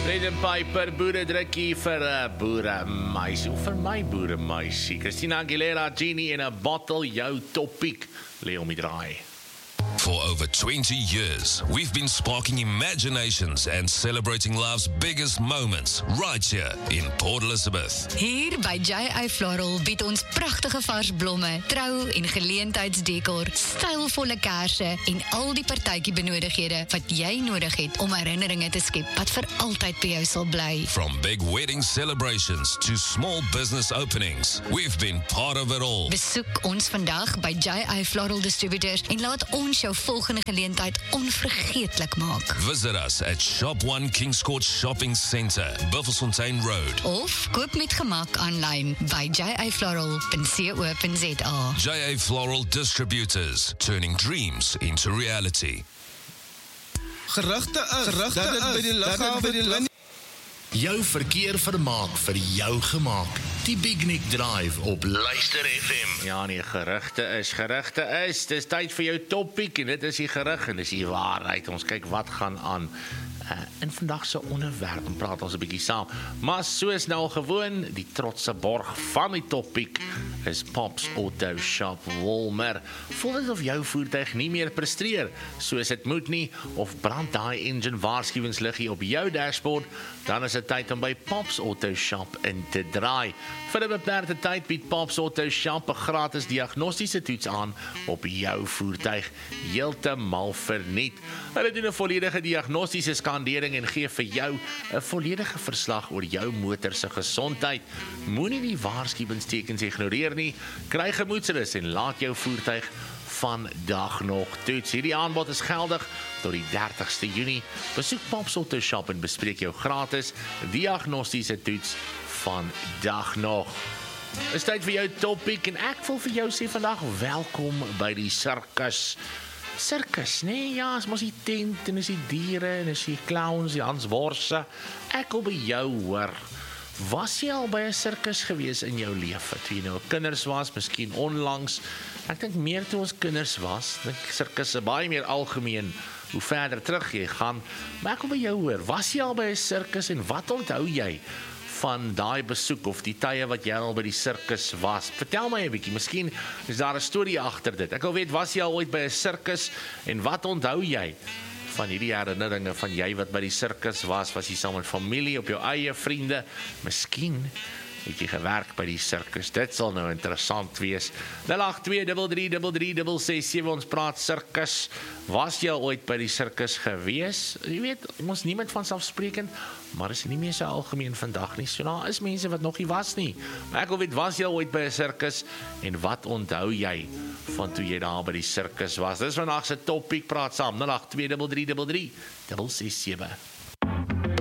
Red and Piper, boeredrukkie vir 'n boeremeisie, of vir my boeremeisie. Christina Aguilera, Genie in a Bottle, jou topiek, lê om die draai. For over 20 years, we've been sparking imaginations and celebrating life's biggest moments right here in Port Elizabeth. Hier by J.I. Floral bied ons pragtige vars blomme, trou- en geleentheidsdekor, stylvolle kersse en al die partytjie benodighede wat jy nodig het om herinneringe te skep wat vir altyd by jou sal bly. From big wedding celebrations to small business openings, we've been part of it all. Besoek ons vandag by J.I. Floral Distributors en laat ons jou volgende geleentheid onvergeetlik maak. Visit us at Shop 1 Kings Court Shopping Centre, Buffelsfontein Road. Of koop met gemak aanlyn by jifloral.co.za. J.A. Floral Distributors, turning dreams into reality. Gerugte is dat dit by die lughawe Jou verkeer vermaak vir jou gemaak. Die Big Nick Drive op Luister FM. Ja nee, gerugte is. Dis tyd vir jou topiek en dit is die gerug en dis die waarheid. Ons kyk wat gaan aan in vandag se onderwerp en praat ons 'n bietjie saam. Maar soos nou gewoon, die trotse borg van die topiek is Pops Auto Shop Walmer. Voel dit of jou voertuig nie meer presteer soos dit moet nie, of brand daai engine waarskuwingsliggie op jou dashboard, dan is dit tyd om by Pops Auto Shop in te draai. Vir 'n beperkte tyd bied Pops Auto Shop 'n gratis diagnostiese toets aan op jou voertuig, heeltemal verniet. Hulle doen 'n volledige diagnostiese skandering en gee vir jou 'n volledige verslag oor jou motor se gesondheid. Moenie die waarskuwingstekens ignoreer nie. Kry gemoedsrus en laat jou voertuig vandag nog toets. Hierdie aanbod is geldig tot die 30ste Junie. Besoek Pops Auto Shop en bespreek jou gratis diagnostiese toets vandag nog. Is tyd vir jou topiek en ek wil vir jou sê vandag welkom by die sirkus. Sirkus, nee, ja, is mos die tent en is die diere en is die clowns, die Hansworse. Ek wil by jou hoor. Was jy al by 'n sirkus gewees in jou lewe? Toe jy nou kinders was, miskien onlangs. Ek dink meer toe ons kinders was. Dink sirkus is baie meer algemeen hoe verder terug jy gaan. Maar ek wil by jou hoor, was jy al by 'n sirkus en wat onthou jy van daai besoek of die tye wat jy al by die sirkus was? Vertel my 'n bietjie, miskien is daar 'n storie agter dit. Ek wil weet, was jy al ooit by 'n sirkus en wat onthou jy van hierdie herinneringe van jy wat by die sirkus was jy saam met familie, op jou eie vriende, miskien het jy gewerk by die sirkus. Dit sal nou interessant wees. 082333367, ons praat sirkus. Was jy al ooit by die sirkus gewees? Jy weet, ons niemand van selfsprekend, maar is nie meer so algemeen vandag nie. So daar is mense wat nog nie was nie. Maar ek wil weet, was jy al ooit by 'n sirkus en wat onthou jy van toe jy daar by die sirkus was? Dis vandag se topiek, praat saam 082333367.